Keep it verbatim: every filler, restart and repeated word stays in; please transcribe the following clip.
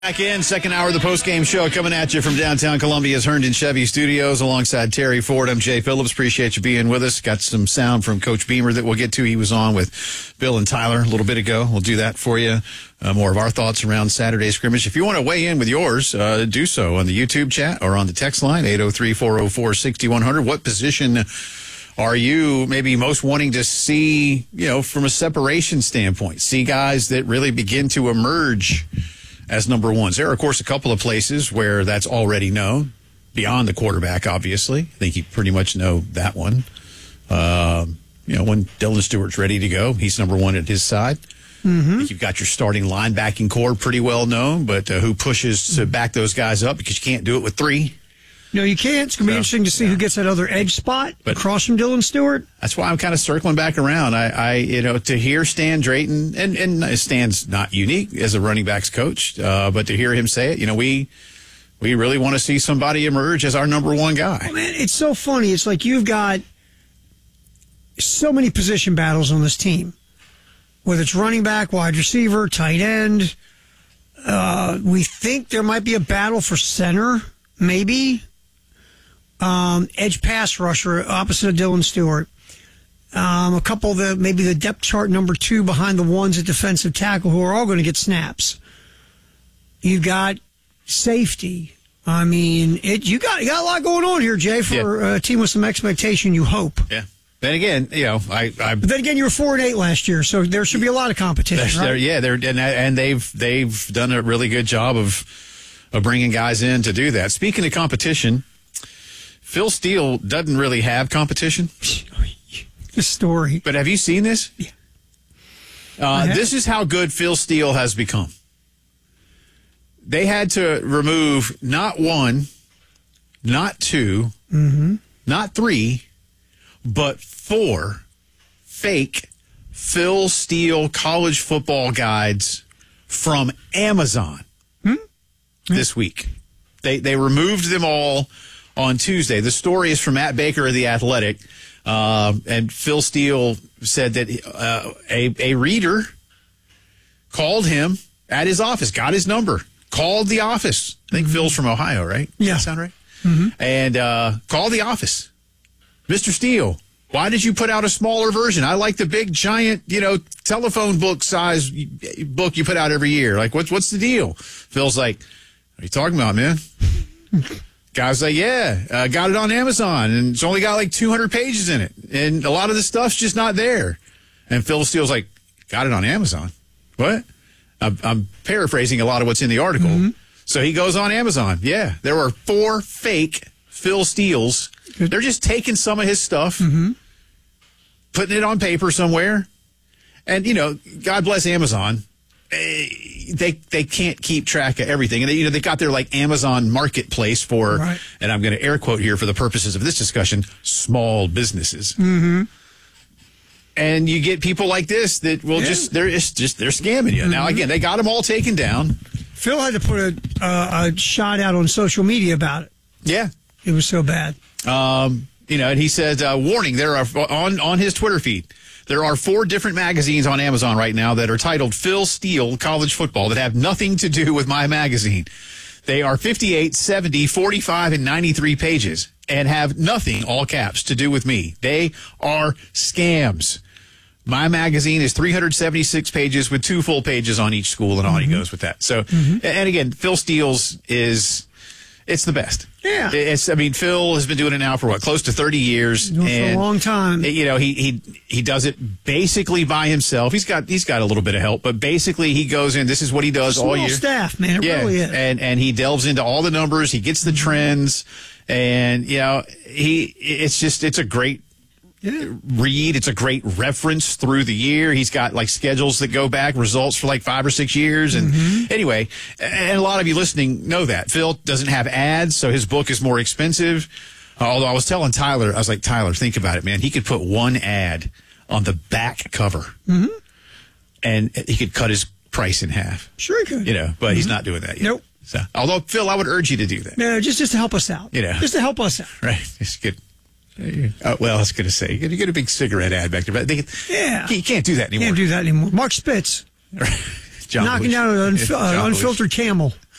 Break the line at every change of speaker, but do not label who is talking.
Back in, second hour of the post-game show coming at you from downtown Columbia's Herndon Chevy Studios alongside Terry Ford. I'm Jay Phillips. Appreciate you being with us. Got some sound from Coach Beamer that we'll get to. He was on with Bill and Tyler a little bit ago. We'll do that for you. Uh, more of our thoughts around Saturday scrimmage. If you want to weigh in with yours, uh, do so on the YouTube chat or on the text line, eight oh three, four oh four, six one zero zero. What position are you maybe most wanting to see, you know, from a separation standpoint? See guys that really begin to emerge as number ones. There are, of course, a couple of places where that's already known, beyond the quarterback, obviously. I think you pretty much know that one. Um, you know, when Dylan Stewart's ready to go, he's number one at his side. Mm-hmm. I think you've got your starting linebacking core pretty well known, but uh, who pushes to back those guys up because you can't do it with three.
No, you can't. It's going to be so interesting to see yeah. who gets that other edge spot but across from Dylan Stewart.
That's why I'm kind of circling back around. I, I you know, to hear Stan Drayton, and, and Stan's not unique as a running backs coach, uh, but to hear him say it, you know, we we really want to see somebody emerge as our number one guy.
Oh, man, it's so funny. It's like you've got so many position battles on this team, whether it's running back, wide receiver, tight end. Uh, we think there might be a battle for center, maybe. Um, edge pass rusher opposite of Dylan Stewart. Um, a couple of the, maybe the depth chart number two behind the ones at defensive tackle who are all going to get snaps. You've got safety. I mean, it, you got, you got a lot going on here, Jay, for yeah. a team with some expectation, you hope.
Yeah. Then again, you know, I, I.
But then again, you were four and eight last year, so there should be a lot of competition.
They're,
right?
Yeah, they're and, and they've they've done a really good job of of bringing guys in to do that. Speaking of competition, Phil Steele doesn't really have competition.
The story.
But have you seen this?
Yeah.
Uh, this is how good Phil Steele has become. They had to remove not one, not two,
mm-hmm.
not three, but four fake Phil Steele college football guides from Amazon
hmm?
this week. They they removed them all on Tuesday. The story is from Matt Baker of The Athletic, uh, and Phil Steele said that uh, a, a reader called him at his office, got his number, called the office. I think mm-hmm. Phil's from Ohio, right?
Yeah.
Does that sound right?
Mm-hmm.
And uh, called the office. Mister Steele, why did you put out a smaller version? I like the big, giant, you know, telephone book size book you put out every year. Like, what's what's the deal? Phil's like, what are you talking about, man? Guy's like, yeah, uh, got it on Amazon, and it's only got like two hundred pages in it, and a lot of the stuff's just not there. And Phil Steele's like, got it on Amazon? What? I'm, I'm paraphrasing a lot of what's in the article. Mm-hmm. So he goes on Amazon. Yeah, there were four fake Phil Steeles. They're just taking some of his stuff,
mm-hmm.
putting it on paper somewhere. And, you know, God bless Amazon. They they can't keep track of everything. And, they, you know, they got their, like, Amazon marketplace for,
right.
and I'm going to air quote here for the purposes of this discussion, small businesses.
Mm-hmm.
And you get people like this that will yeah. just, they're just, just, they're scamming you. Mm-hmm. Now, again, they got them all taken down.
Phil had to put a, uh, a shot out on social media about it.
Yeah.
It was so bad.
Um, you know, and he said, uh, warning, there are, on, on his Twitter feed, there are four different magazines on Amazon right now that are titled Phil Steele College Football that have nothing to do with my magazine. They are fifty-eight, seventy, forty-five, and ninety-three pages and have nothing, all caps, to do with me. They are scams. My magazine is three hundred seventy-six pages with two full pages on each school, and on mm-hmm. he goes with that. So, mm-hmm. and again, Phil Steele's is, it's the best.
Yeah.
It's, I mean, Phil has been doing it now for what, close to thirty years.
Doing it for a long time.
You know, he, he, he does it basically by himself. He's got, he's got a little bit of help, but basically he goes in, this is what he does
Small
all year.
staff, man. It
yeah.
really is.
And, and he delves into all the numbers. He gets the trends, and, you know, he, it's just, it's a great,
Yeah.
read. It's a great reference through the year. He's got like schedules that go back, results for like five or six years. And
mm-hmm.
anyway, and a lot of you listening know that. Phil doesn't have ads, so his book is more expensive. Although I was telling Tyler, I was like, Tyler, think about it, man. He could put one ad on the back cover
mm-hmm.
and he could cut his price in half.
Sure he could.
You know, but mm-hmm. he's not doing that yet.
Nope.
So, although, Phil, I would urge you to do that.
No, just, just to help us out.
You know.
Just to help us out.
Right. It's good. Uh, well, I was going to say, you get a big cigarette ad back there, but they,
yeah.
you can't do that anymore.
Can't do that anymore. Mark Spitz.
John
knocking
Bush.
down an unf- uh, unfiltered Bush. Camel.